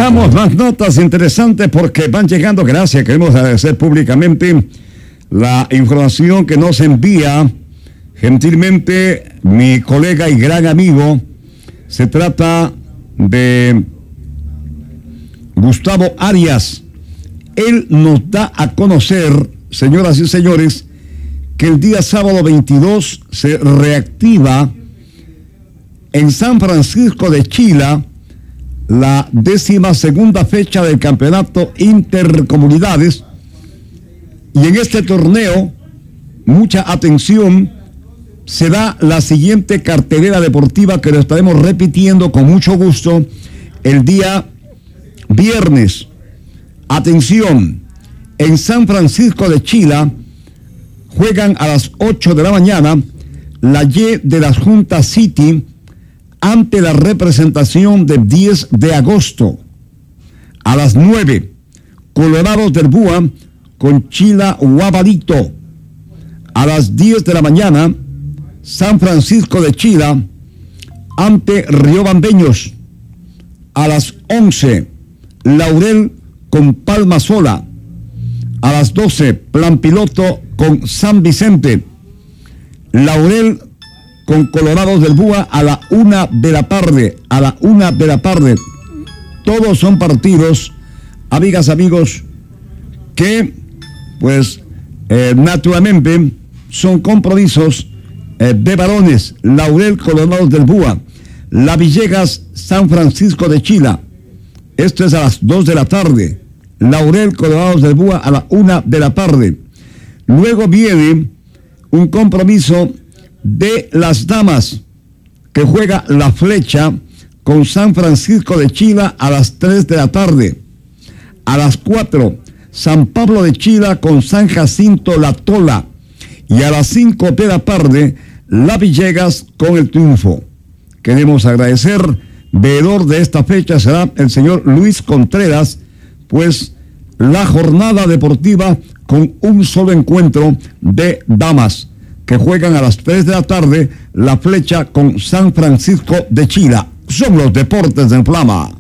Veamos más notas interesantes porque van llegando. Gracias, queremos agradecer públicamente la información que nos envía gentilmente mi colega y gran amigo. Se trata de Gustavo Arias. Él nos da a conocer, señoras y señores, que el día sábado 22 se reactiva en San Francisco de Chila la 12ª fecha del campeonato Intercomunidades. Y en este torneo, mucha atención, se da la siguiente cartelera deportiva que lo estaremos repitiendo con mucho gusto el día viernes. Atención, en San Francisco de Chila juegan a las 8 de la mañana la Y de la Junta City ante la representación del 10 de agosto. A las 9, Colorados del Búa con Chila Guabalito. A las 10 de la mañana, San Francisco de Chila ante Riobambeños. A las 11, Laurel con Palma Sola. A las 12, Plan Piloto con San Vicente. Laurel con Colorados del Búa a la 1 de la tarde. A la 1 de la tarde. Todos son partidos, amigas, amigos, que pues naturalmente son compromisos de varones. Laurel, Colorados del Búa. La Villegas, San Francisco de Chila. Esto es a las 2 de la tarde. Laurel, Colorados del Búa a la 1 de la tarde. Luego viene un compromiso de las damas que juega La Flecha con San Francisco de Chila a las 3 de la tarde. A las 4, San Pablo de Chila con San Jacinto La Tola. Y a las 5 de la tarde, La Villegas con El Triunfo. Queremos agradecer, veedor de esta fecha será el señor Luis Contreras, pues la jornada deportiva con un solo encuentro de damas que juegan a las 3 de la tarde, La Flecha con San Francisco de Chila. Son los deportes en Flama.